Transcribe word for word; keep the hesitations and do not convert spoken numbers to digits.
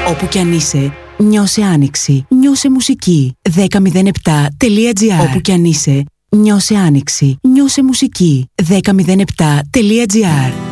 Όπου κι αν είσαι, νιώσε άνοιξη. Νιώσε μουσική. δέκα μηδέν επτά τελεία τζι άρ. Όπου κι αν είσαι, νιώσε άνοιξη. Νιώσε μουσική. δέκα μηδέν επτά τελεία τζι άρ.